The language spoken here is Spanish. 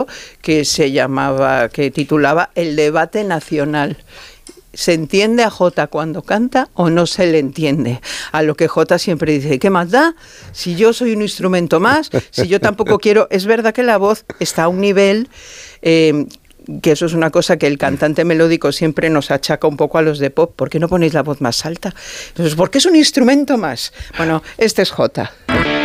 que que titulaba El debate nacional. ¿Se entiende a Jota cuando canta o no se le entiende? A lo que Jota siempre dice, ¿qué más da? Si yo soy un instrumento más, si yo tampoco quiero... Es verdad que la voz está a un nivel... que eso es una cosa que el cantante melódico siempre nos achaca un poco a los de pop. ¿Por qué no ponéis la voz más alta? Entonces, ¿por qué es un instrumento más? Bueno, este es Jota.